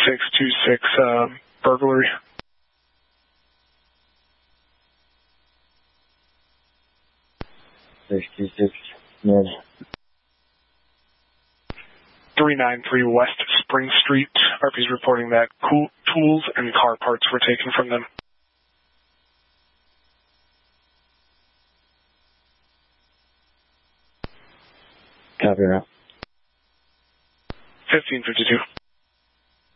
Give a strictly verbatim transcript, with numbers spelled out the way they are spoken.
six two six uh, burglary. six two six, man. three ninety-three West Spring Street. R P's reporting that cool tools and car parts were taken from them. Copy, route. fifteen fifty-two.